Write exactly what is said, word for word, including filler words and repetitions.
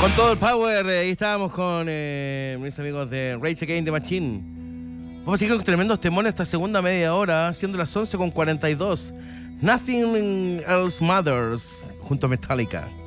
Con todo el power, eh, ahí estábamos con eh, mis amigos de Rage Against the Machine. Vamos a seguir con tremendos temones esta segunda media hora, siendo las once con cuarenta y dos. Nothing Else Matters, junto a Metallica.